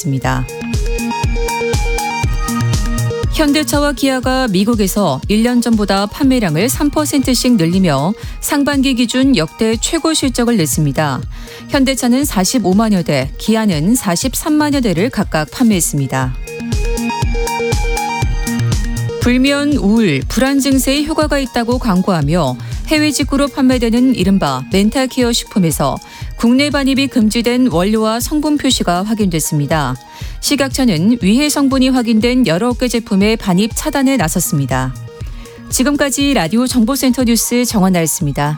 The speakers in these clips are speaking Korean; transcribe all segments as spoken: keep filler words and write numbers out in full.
전해드리겠습니다. 현대차와 기아가 미국에서 일 년 전보다 판매량을 삼 퍼센트씩 늘리며 상반기 기준 역대 최고 실적을 냈습니다. 현대차는 사십오만여 대, 기아는 사십삼만여 대를 각각 판매했습니다. 불면, 우울, 불안 증세에 효과가 있다고 광고하며 해외 직구로 판매되는 이른바 멘탈케어 식품에서 국내 반입이 금지된 원료와 성분 표시가 확인됐습니다. 식약처는 위해 성분이 확인된 여러 개 제품의 반입 차단에 나섰습니다. 지금까지 라디오 정보센터 뉴스 정원나였습니다.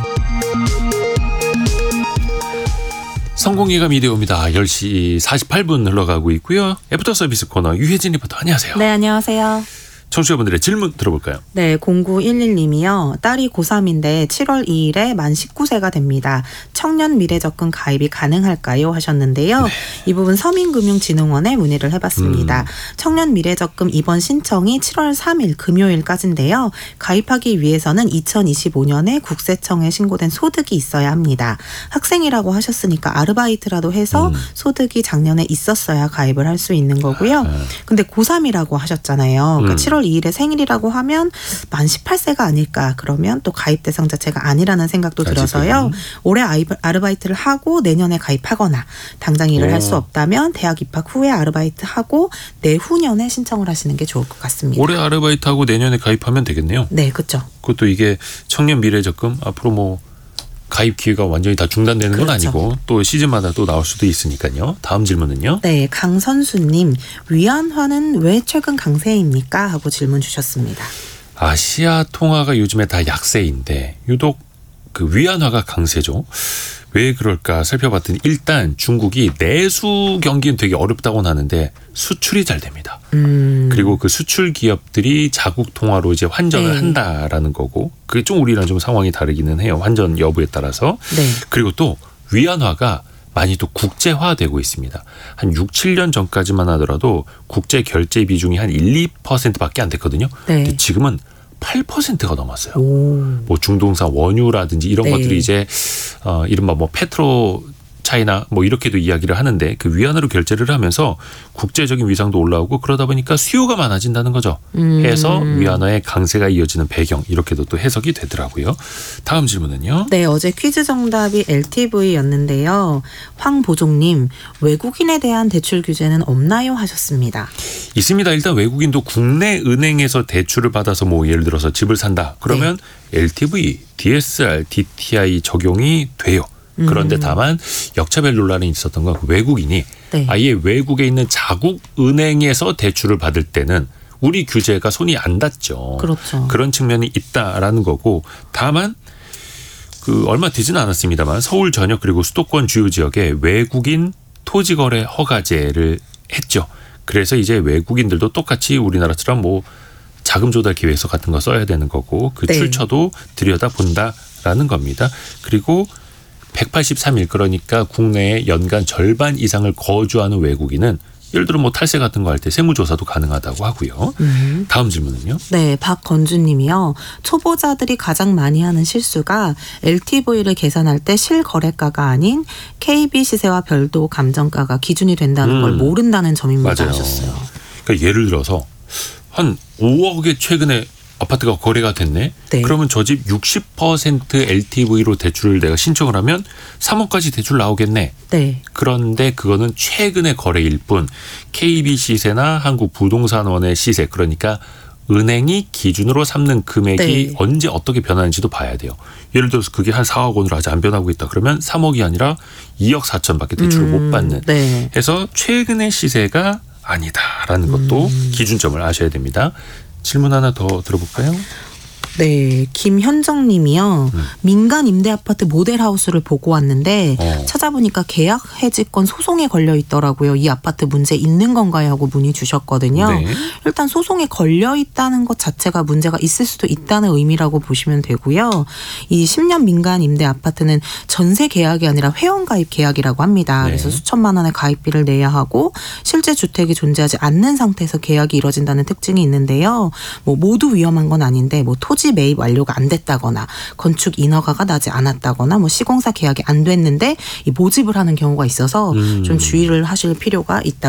성공예감 이대호입니다. 열 시 사십팔 분 흘러가고 있고요. 애프터 서비스 코너 유혜진 리포터 안녕하세요. 네, 안녕하세요. 청취자분들의 질문 들어볼까요? 네, 공구일일 님이요. 딸이 고삼인데 칠월 이일에 만 십구 세가 됩니다. 청년 미래접근 가입이 가능할까요? 하셨는데요. 네. 이 부분 서민금융진흥원에 문의를 해봤습니다. 음. 청년 미래접근 이번 신청이 칠월 삼일 금요일까지인데요. 가입하기 위해서는 이천이십오년에 국세청에 신고된 소득이 있어야 합니다. 학생이라고 하셨으니까 아르바이트라도 해서 음. 소득이 작년에 있었어야 가입을 할 수 있는 거고요. 아. 근데 고삼이라고 하셨잖아요. 그러니까 음. 칠월 이일에 생일이라고 하면 만 십팔 세가 아닐까. 그러면 또 가입 대상 자체가 아니라는 생각도 들어서요. 올해 아르바이트를 하고 내년에 가입하거나 당장 일을 할 수 없다면 대학 입학 후에 아르바이트하고 내후년에 신청을 하시는 게 좋을 것 같습니다. 올해 아르바이트하고 내년에 가입하면 되겠네요. 네, 그렇죠. 그것도 이게 청년 미래적금 앞으로 뭐 가입 기회가 완전히 다 중단되는 건 그렇죠. 아니고 또 시즌마다 또 나올 수도 있으니까요. 다음 질문은요. 네, 강선수님. 위안화는 왜 최근 강세입니까? 하고 질문 주셨습니다. 아시아 통화가 요즘에 다 약세인데 유독 그 위안화가 강세죠. 왜 그럴까 살펴봤더니 일단 중국이 내수 경기는 되게 어렵다고는 하는데 수출이 잘 됩니다. 음. 그리고 그 수출 기업들이 자국 통화로 이제 환전을 네. 한다라는 거고 그게 좀 우리랑 좀 상황이 다르기는 해요. 환전 여부에 따라서. 네. 그리고 또 위안화가 많이 또 국제화되고 있습니다. 한 육, 칠 년 전까지만 하더라도 국제 결제 비중이 한 일, 이 퍼센트밖에 안 됐거든요. 네. 근데 지금은 팔 퍼센트가 넘었어요. 오. 뭐 중동산 원유라든지 이런 네. 것들이 이제 어, 이른바 뭐 페트로 차이나 뭐 이렇게도 이야기를 하는데 그 위안화로 결제를 하면서 국제적인 위상도 올라오고 그러다 보니까 수요가 많아진다는 거죠. 음. 해서 위안화의 강세가 이어지는 배경 이렇게도 또 해석이 되더라고요. 다음 질문은요. 네, 어제 퀴즈 정답이 엘티브이였는데요. 황보종님, 외국인에 대한 대출 규제는 없나요? 하셨습니다. 있습니다. 일단 외국인도 국내 은행에서 대출을 받아서 뭐 예를 들어서 집을 산다. 그러면 네. 엘티브이, 디에스알, 디티아이 적용이 돼요. 그런데 다만 역차별 논란이 있었던 건 외국인이 네. 아예 외국에 있는 자국 은행에서 대출을 받을 때는 우리 규제가 손이 안 닿죠. 그렇죠. 그런 측면이 있다라는 거고 다만 그 얼마 되지는 않았습니다만 서울 전역 그리고 수도권 주요 지역에 외국인 토지거래 허가제를 했죠. 그래서 이제 외국인들도 똑같이 우리나라처럼 뭐 자금 조달 계획서 같은 거 써야 되는 거고 그 네. 출처도 들여다본다라는 겁니다. 그리고 백팔십삼 일 그러니까 국내에 연간 절반 이상을 거주하는 외국인은 예를 들어 뭐 탈세 같은 거 할 때 세무조사도 가능하다고 하고요. 음. 다음 질문은요. 네, 박건주님이요. 초보자들이 가장 많이 하는 실수가 엘티브이를 계산할 때 실거래가가 아닌 케이비 시세와 별도 감정가가 기준이 된다는 음. 걸 모른다는 점입니다. 맞아요. 하셨어요. 그러니까 예를 들어서 한 오억에 최근에 아파트가 거래가 됐네. 네. 그러면 저 집 육십 퍼센트 엘티브이로 대출을 내가 신청을 하면 삼억까지 대출 나오겠네. 네. 그런데 그거는 최근의 거래일 뿐 케이비 시세나 한국부동산원의 시세 그러니까 은행이 기준으로 삼는 금액이 네. 언제 어떻게 변하는지도 봐야 돼요. 예를 들어서 그게 한 사억 원으로 아직 안 변하고 있다. 그러면 삼억이 아니라 이억 사천밖에 대출을 음, 못 받는. 네. 해서 최근의 시세가 아니다라는 것도 음. 기준점을 아셔야 됩니다. 질문 하나 더 들어볼까요? 네, 김현정 님이요. 음. 민간 임대 아파트 모델하우스를 보고 왔는데 어. 찾아보니까 계약 해지권 소송에 걸려 있더라고요. 이 아파트 문제 있는 건가요? 하고 문의 주셨거든요. 네. 일단 소송에 걸려 있다는 것 자체가 문제가 있을 수도 있다는 의미라고 보시면 되고요. 이 십 년 민간 임대 아파트는 전세 계약이 아니라 회원 가입 계약이라고 합니다. 네. 그래서 수천만 원의 가입비를 내야 하고 실제 주택이 존재하지 않는 상태에서 계약이 이뤄진다는 특징이 있는데요. 뭐 모두 위험한 건 아닌데 뭐 토지 매입 완료가 안 됐다거나 건축 인허가가 나지 않았다거나 뭐 시공사 계약이 안 됐는데 이 모집을 하는 경우가 있어서 음. 좀 주의를 하실 필요가 있다.